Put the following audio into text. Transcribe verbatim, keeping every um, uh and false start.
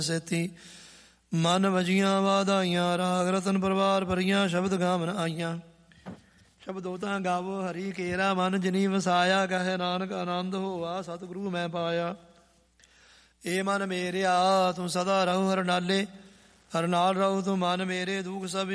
ਸੇਤੀ ਮਨ ਵਜੀਆਂ ਵਾਧਾਈਆਂ। ਰਾਗ ਰਤਨ ਪਰਵਾਰ ਭਰੀਆਂ ਸ਼ਬਦ ਗਾਵਨ ਆਈਆਂ। ਸ਼ਬਦੋ ਤਾਂ ਗਾਵੋ ਹਰੀ ਕੇਰਾ ਮਨ ਜਿਨੀ ਵਸਾਇਆ। ਕਹੇ ਨਾਨਕ ਆਨੰਦ ਹੋਆ ਸਤਿਗੁਰੂ ਮੈਂ ਪਾਇਆ। ਏ ਮਨ ਮੇਰਿਆ ਤੂੰ ਸਦਾ ਰਹੋ ਹਰ ਨਾਲੇ, ਹਰ ਨਾਲ ਰਹੋ ਤੂੰ ਮਨ ਮੇਰੇ। ਦੁੱਖ ਸਭ